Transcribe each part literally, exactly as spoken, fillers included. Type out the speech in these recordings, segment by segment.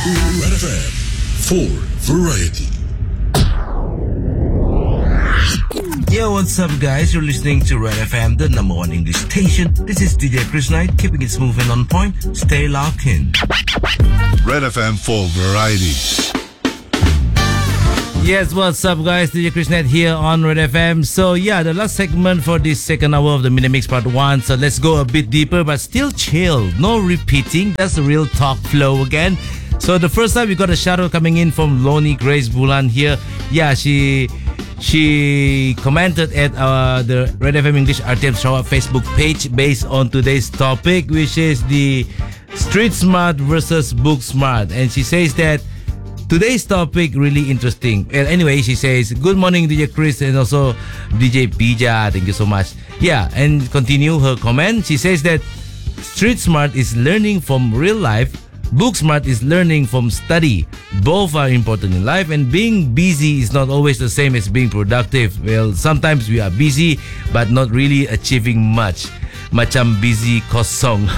Red F M for variety. Yo, what's up, guys? You're listening to Red F M, the number one English station. This is D J Chris Knight, keeping it smooth and on point. Stay locked in. Red F M for variety. Yes, what's up, guys? D J Chris Knight here on Red F M. So, yeah, the last segment for this second hour of the Mini Mix Part one. So, let's go a bit deeper, but still chill. No repeating. That's the real talk flow again. So, the first time we got a shout out coming in from Loni Grace Bulan here. Yeah, she... She commented at uh, the Red F M English R T M Sarawak Facebook page based on today's topic, which is the street smart versus book smart. And she says that today's topic really interesting. And anyway, she says, good morning, D J Chris, and also D J Pija. Thank you so much. Yeah, and continue her comment. She says that street smart is learning from real life. Book smart is learning from study. Both are important in life, and being busy is not always the same as being productive. Well, sometimes we are busy but not really achieving much. Macam busy kosong.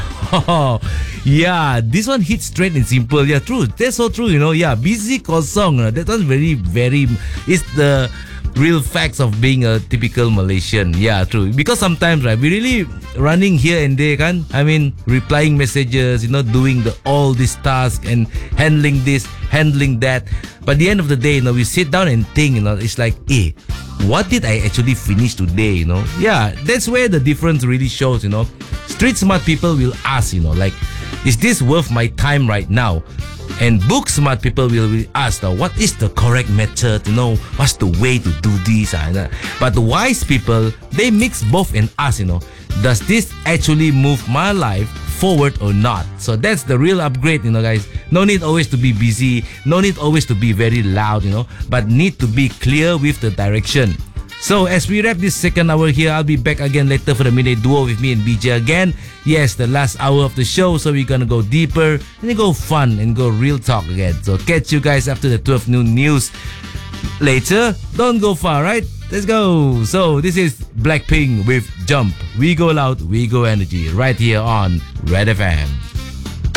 Yeah, this one hits straight and simple. Yeah, true. That's so true, you know. Yeah, busy kosong. That one's very, very... It's the real facts of being a typical Malaysian. Yeah, true. Because sometimes, right, we really running here and there, kan? I mean, replying messages, you know, doing the all these tasks and handling this, handling that. But at the end of the day, you know, we sit down and think, you know, it's like, eh, what did I actually finish today, you know? Yeah, that's where the difference really shows, you know. Street smart people will ask, you know, like, is this worth my time right now? And book smart people will ask, now, what is the correct method? You know, what's the way to do this? But the wise people, they mix both and ask, you know, does this actually move my life forward or not? So that's the real upgrade, you know, guys. No need always to be busy. No need always to be very loud, you know, but need to be clear with the direction. So as we wrap this second hour here, I'll be back again later for the midday duo with me and B J again. Yes, the last hour of the show, so we're gonna go deeper and then go fun and go real talk again. So catch you guys after the twelve noon news later. Don't go far, right? Let's go. So this is Blackpink with Jump. We go loud, we go energy, right here on Red F M.